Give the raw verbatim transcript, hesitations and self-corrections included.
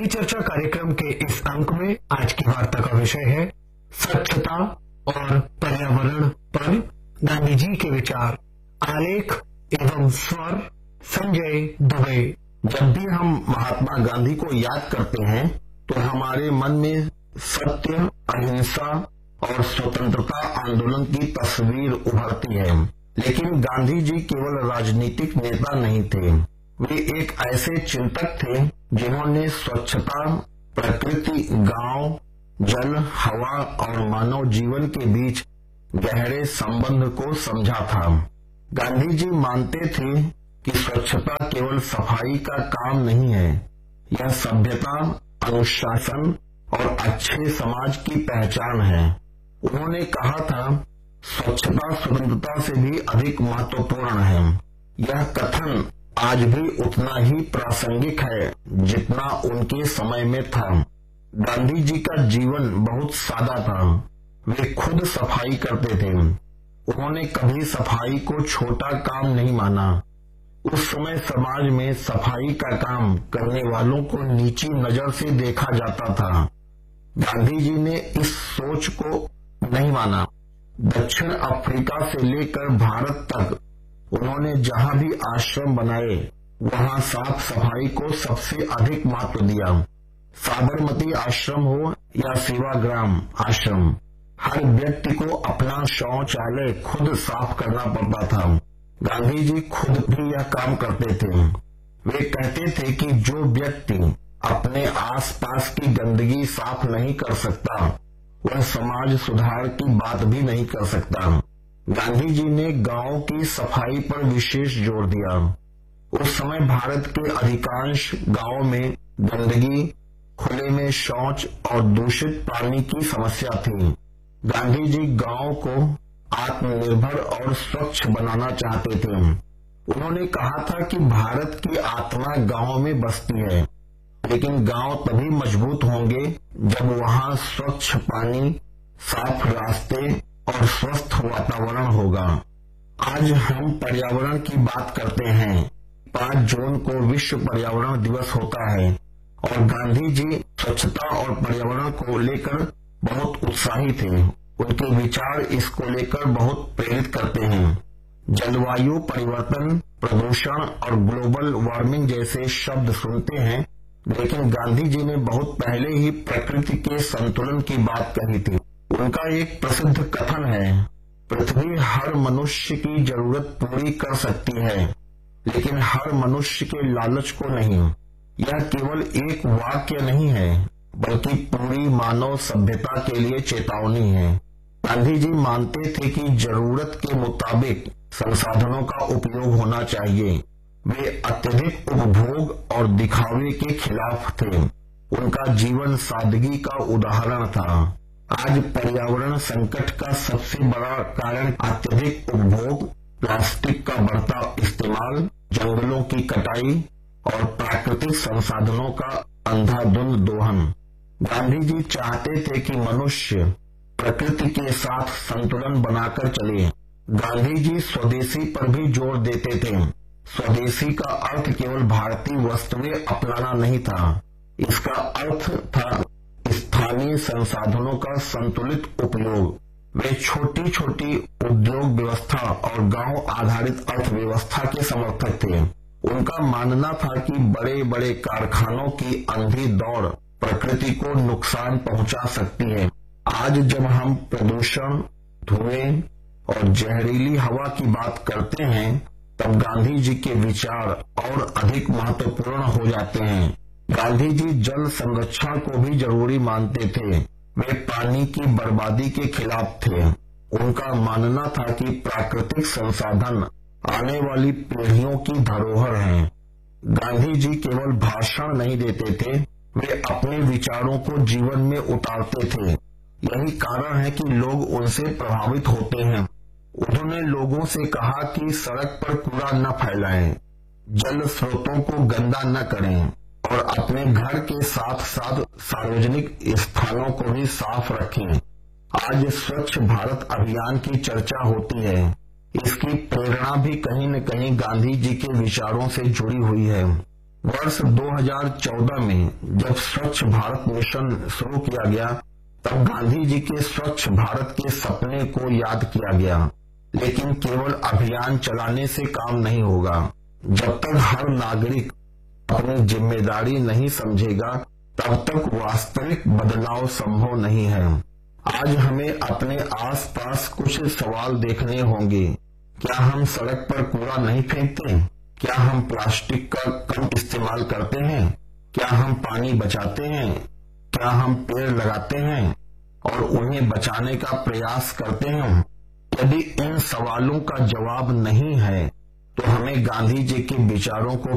चर्चा कार्यक्रम के इस अंक में आज की वार्ता का विषय है स्वच्छता और पर्यावरण पर गांधी जी के विचार। आलेख एवं स्वर संजय दुबे। जब भी हम महात्मा गांधी को याद करते हैं तो हमारे मन में सत्य, अहिंसा और स्वतंत्रता आंदोलन की तस्वीर उभरती है। लेकिन गांधी जी केवल राजनीतिक नेता नहीं थे, वे एक ऐसे चिंतक थे जिन्होंने स्वच्छता, प्रकृति, गांव, जल, हवा और मानव जीवन के बीच गहरे संबंध को समझा था। गांधी जी मानते थे कि स्वच्छता केवल सफाई का काम नहीं है, यह सभ्यता, अनुशासन और अच्छे समाज की पहचान है। उन्होंने कहा था, स्वच्छता स्वतंत्रता से भी अधिक महत्वपूर्ण है। यह कथन आज भी उतना ही प्रासंगिक है जितना उनके समय में था। गांधी जी का जीवन बहुत सादा था। वे खुद सफाई करते थे। उन्होंने कभी सफाई को छोटा काम नहीं माना। उस समय समाज में सफाई का काम करने वालों को नीची नजर से देखा जाता था। गांधी जी ने इस सोच को नहीं माना। दक्षिण अफ्रीका से लेकर भारत तक उन्होंने जहां भी आश्रम बनाए वहां साफ सफाई को सबसे अधिक महत्व दिया। साबरमती आश्रम हो या सेवाग्राम आश्रम, हर व्यक्ति को अपना शौचालय खुद साफ करना पड़ता था। गांधी जी खुद भी यह काम करते थे। वे कहते थे कि जो व्यक्ति अपने आसपास की गंदगी साफ नहीं कर सकता वह समाज सुधार की बात भी नहीं कर सकता। गांधी जी ने गांव की सफाई पर विशेष जोर दिया। उस समय भारत के अधिकांश गांवों में गंदगी, खुले में शौच और दूषित पानी की समस्या थी। गांधी जी गांव को आत्मनिर्भर और स्वच्छ बनाना चाहते थे। उन्होंने कहा था कि भारत की आत्मा गांव में बसती है, लेकिन गांव तभी मजबूत होंगे जब वहां स्वच्छ पानी, साफ रास्ते और स्वस्थ वातावरण होगा। आज हम पर्यावरण की बात करते हैं। पाँच जून को विश्व पर्यावरण दिवस होता है और गांधी जी स्वच्छता और पर्यावरण को लेकर बहुत उत्साही थे। उनके विचार इसको लेकर बहुत प्रेरित करते हैं। जलवायु परिवर्तन, प्रदूषण और ग्लोबल वार्मिंग जैसे शब्द सुनते हैं, लेकिन गांधी जी ने बहुत पहले ही प्रकृति के संतुलन की बात कही थी। उनका एक प्रसिद्ध कथन है, पृथ्वी हर मनुष्य की जरूरत पूरी कर सकती है, लेकिन हर मनुष्य के लालच को नहीं। यह केवल एक वाक्य नहीं है, बल्कि पूरी मानव सभ्यता के लिए चेतावनी है। गांधी जी मानते थे कि जरूरत के मुताबिक संसाधनों का उपयोग होना चाहिए। वे अत्यधिक उपभोग और दिखावे के खिलाफ थे। उनका जीवन सादगी का उदाहरण था। आज पर्यावरण संकट का सबसे बड़ा कारण अत्यधिक उपभोग, प्लास्टिक का बढ़ता इस्तेमाल, जंगलों की कटाई और प्राकृतिक संसाधनों का अंधाधुंध दोहन। गांधी जी चाहते थे कि मनुष्य प्रकृति के साथ संतुलन बनाकर चले। गांधी जी स्वदेशी पर भी जोर देते थे। स्वदेशी का अर्थ केवल भारतीय वस्तुएं अपनाना नहीं था, इसका अर्थ था स्थानीय संसाधनों का संतुलित उपयोग। वे छोटी छोटी उद्योग व्यवस्था और गांव आधारित अर्थव्यवस्था के समर्थक थे। उनका मानना था कि बड़े बड़े कारखानों की अंधी दौड़ प्रकृति को नुकसान पहुंचा सकती है। आज जब हम प्रदूषण, धुएं और जहरीली हवा की बात करते हैं, तब गांधी जी के विचार और अधिक महत्वपूर्ण हो जाते हैं। गांधी जी जल संरक्षण को भी जरूरी मानते थे। वे पानी की बर्बादी के खिलाफ थे। उनका मानना था कि प्राकृतिक संसाधन आने वाली पीढ़ियों की धरोहर हैं। गांधी जी केवल भाषण नहीं देते थे, वे अपने विचारों को जीवन में उतारते थे। यही कारण है कि लोग उनसे प्रभावित होते हैं। उन्होंने लोगों से कहा कि सड़क पर कूड़ा न फैलाएं, जल स्रोतों को गंदा न करें और अपने घर के साथ साथ सार्वजनिक स्थानों को भी साफ रखें। आज स्वच्छ भारत अभियान की चर्चा होती है। इसकी प्रेरणा भी कहीं न कहीं गांधी जी के विचारों से जुड़ी हुई है। वर्ष दो हज़ार चौदह में जब स्वच्छ भारत मिशन शुरू किया गया तब गांधी जी के स्वच्छ भारत के सपने को याद किया गया। लेकिन केवल अभियान चलाने से काम नहीं होगा। जब तक हर नागरिक अपनी जिम्मेदारी नहीं समझेगा तब तक वास्तविक बदलाव संभव नहीं है। आज हमें अपने आसपास कुछ सवाल देखने होंगे। क्या हम सड़क पर कूड़ा नहीं फेंकते? क्या हम प्लास्टिक का कम इस्तेमाल करते हैं? क्या हम पानी बचाते हैं? क्या हम पेड़ लगाते हैं और उन्हें बचाने का प्रयास करते हैं? यदि इन सवालों का जवाब नहीं है तो हमें गांधी जी के विचारों को